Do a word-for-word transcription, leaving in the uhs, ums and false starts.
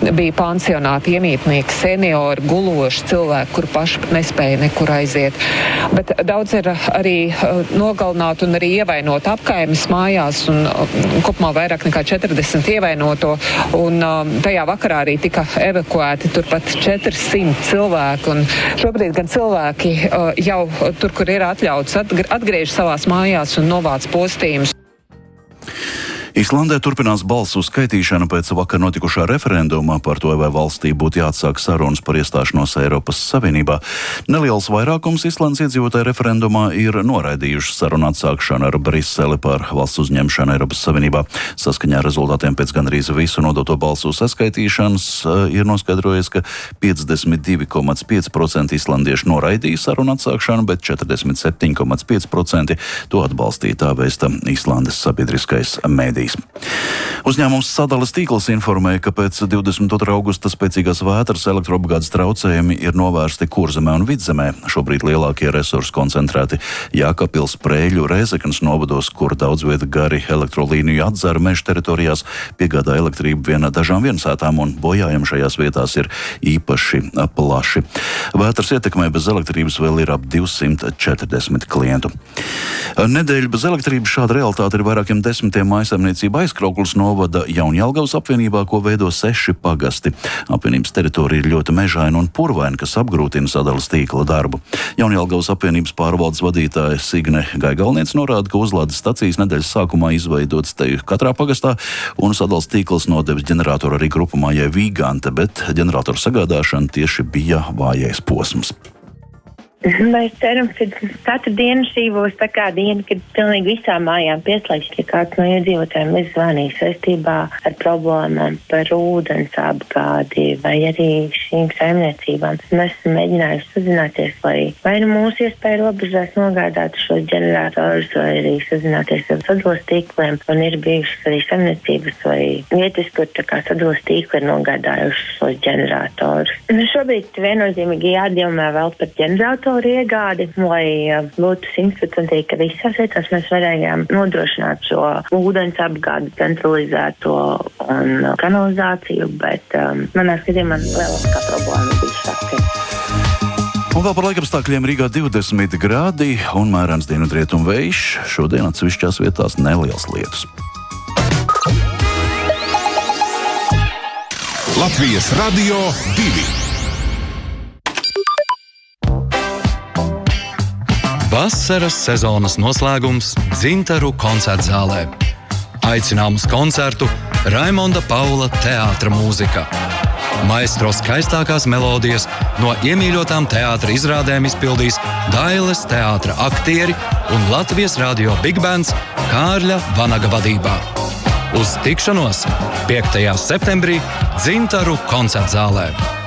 bija pansionāti iemītnieki, seniori, guloši cilvēki, kur paši nespēja nekur aiziet. Bet daudz ir arī nogalināti un arī ievainoti apkaimes mājās, un kopumā vairāk nekā četrdesmit ievainoto, un tajā vakarā arī tika evakuēti turpat četrsimt cilvēki, un šobrīd gan cilvēki jau tur, kur ir atļauts, atgriež savās mājās un novāc postījumus. Islandē turpinās balsu skaitīšana pēc vakar notikušā referenduma par to, vai valstī būtu jāatsāk sarunas par iestāšanos Eiropas Savienībā. Neliels vairākums Islandes iedzīvotāju referendumā ir noraidījuši sarunu atsākšanu ar Briseli par valsts uzņemšanu Eiropas Savienībā. Saskaņā ar rezultātiem pēc gandrīz visu nodoto balsu saskaitīšanas ir noskaidrojies, ka piecdesmit divi komats pieci procenti islandiešu noraidīja sarunu atsākšanu, bet četrdesmit septiņi komats pieci procenti to atbalstīja, tā vēsta Islandes sabiedriskais mēdījis. Uzņēmums Sadales tīkls informēja, ka pēc divdesmit otrā augusta spēcīgās vētras elektroapgādes traucējumi ir novērsti Kurzemē un Vidzemē. Šobrīd lielākie resursi koncentrēti Jēkabpils, Prēļu, Rēzeknes novados, kur daudz vieta gari elektrolīniju atzara meža teritorijās, piegādā elektrību vien dažām viensētām, un bojājumi šajās vietās ir īpaši plaši. Vētras ietekmē bez elektrības vēl ir ap divsimt četrdesmit klientu. Nedēļa bez elektrības šāda realitāte ir vairākiem desmitiem mājsaimniecību Aizkraukles novada Jaunjelgavas apvienībā, ko veido seši pagasti. Apvienības teritorija ir ļoti mežaina un purvaina, kas apgrūtina Sadales tīkla darbu. Jaunjelgavas apvienības pārvaldes vadītāja Signe Gaigalniece norāda, ka uzlādes stacijas nedēļas sākumā izveidotas te katrā pagastā, un Sadales tīkls nodevis ģeneratoru arī grupamājai Vīgante, bet ģeneratoru sagādāšana tieši bija vājais posms. Mēs ceram, ka katru dienu šī būs tā kā diena, kad pilnīgi visām mājām pieslēgts, ja kāds no iedzīvotājiem līdz zvanīs saistībā ar problēmām par ūdens apgādi vai arī šīm saimniecībām. Mēs esam mēģinājuši sazināties, vai, vai nu mūsu iespēja robežās nogādāt šos ģeneratorus, vai arī sazināties ar Sadales tīkliem, un ir bijušas arī saimniecības vai vietas, kur tā kā Sadales tīkli ir nogādājuši šos ģeneratorus. Šobrīd viennozīmīgi jādomā vēl par ģeneratoru iegādi, lai uh, būtu simtprocentīgi, ka visās vietās mēs varējām nodrošināt šo ūdens apgādi, centralizēto un uh, kanalizāciju, bet um, manā skatījumā lielākā problēma bija šāds. Un vēl par laikapstākļiem Rīgā divdesmit grādi un mērens dienvidu rietumu vējš. Šodien atsevišķās vietās neliels lietus. Latvijas Radio divi. Vasaras sezonas noslēgums Dzintaru koncertzālē. Aicinām uz koncertu Raimonda Paula teātra mūzika. Maestro skaistākās melodijas no iemīļotām teātra izrādēm izpildīs Dailes teātra aktieri un Latvijas radio Big Bands Kārļa Vanaga vadībā. Uz tikšanos piektajā septembrī Dzintaru koncertzālē.